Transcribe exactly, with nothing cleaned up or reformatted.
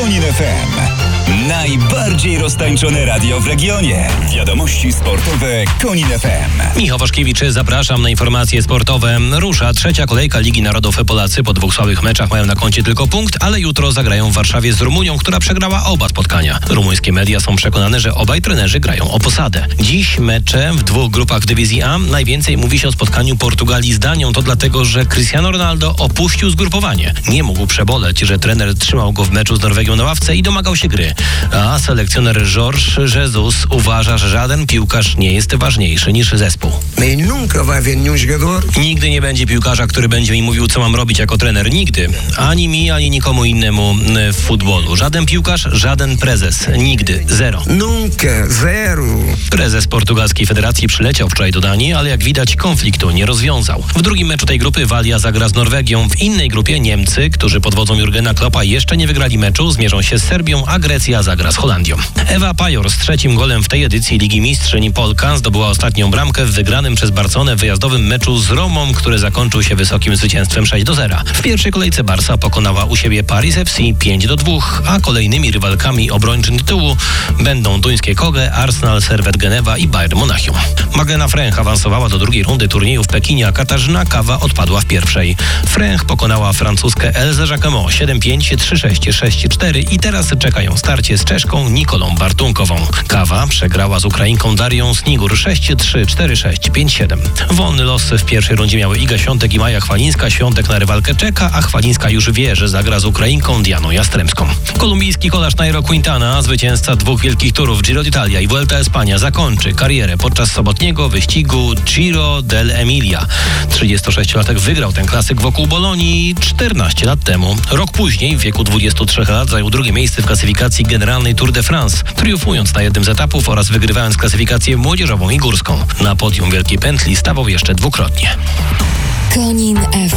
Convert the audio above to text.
Konin F M. Najbardziej roztańczone radio w regionie. Wiadomości sportowe Konin F M. Michał Waszkiewicz, zapraszam na informacje sportowe. Rusza trzecia kolejka Ligi Narodów. Polacy po dwóch słabych meczach mają na koncie tylko punkt, ale jutro zagrają w Warszawie z Rumunią, która przegrała oba spotkania. Rumuńskie media są przekonane, że obaj trenerzy grają o posadę. Dziś mecze w dwóch grupach dywizji A. Najwięcej mówi się o spotkaniu Portugalii z Danią. To dlatego, że Cristiano Ronaldo opuścił zgrupowanie. Nie mógł przeboleć, że trener trzymał go w meczu z Norwegią na ławce i domagał się gry. A selekcjoner Jorge Jesus uważa, że żaden piłkarz nie jest ważniejszy niż zespół. Nigdy nie będzie piłkarza, który będzie mi mówił, co mam robić jako trener. Nigdy. Ani mi, ani nikomu innemu w futbolu. Żaden piłkarz, żaden prezes. Nigdy. Zero. Nunca. Zero. Prezes portugalskiej federacji przyleciał wczoraj do Danii, ale jak widać konfliktu nie rozwiązał. W drugim meczu tej grupy Walia zagra z Norwegią. W innej grupie Niemcy, którzy pod wodzą Jurgena Kloppa jeszcze nie wygrali meczu, zmierzą się z Serbią, a Grecja zagra z Holandią. Ewa Pajor z trzecim golem w tej edycji Ligi Mistrzyń Polka zdobyła ostatnią bramkę w wygranym przez Barcelonę wyjazdowym meczu z Romą, który zakończył się wysokim zwycięstwem sześć do zera. W pierwszej kolejce Barca pokonała u siebie Paris F C pięć do dwóch, a kolejnymi rywalkami obrończym tytułu będą duńskie Koge, Arsenal, Servet Genewa i Bayern Monachium. Magdalena Fręch awansowała do drugiej rundy turnieju w Pekinie, a Katarzyna Kawa odpadła w pierwszej. Fręch pokonała francuskę Elzę Jacquemot siedem pięć, trzy sześć, sześć cztery i teraz czekają starcie z Czeszką Nikolą Bartunkową. Kawa przegrała z Ukrainką Darią Snigur sześć trzy, cztery sześć, pięć siedem. Wolny los w pierwszej rundzie miały Iga Świątek i Maja Chwalińska. Świątek na rywalkę czeka, a Chwalińska już wie, że zagra z Ukrainką Dianą Jastrzębską. Kolumbijski kolarz Nairo Quintana, zwycięzca dwóch wielkich turów Giro d'Italia i Vuelta a España, zakończy karierę podczas sobotniego wyścigu Giro dell'Emilia. trzydziestosześciolatek wygrał ten klasyk wokół Bolonii czternaście lat temu. Rok później, w wieku dwudziestu trzech lat, zajął drugie miejsce w klasyfikacji generalnej Tour de France, triumfując na jednym z etapów oraz wygrywając klasyfikację młodzieżową i górską. Na podium Wielkiej Pętli stawał jeszcze dwukrotnie. Konin F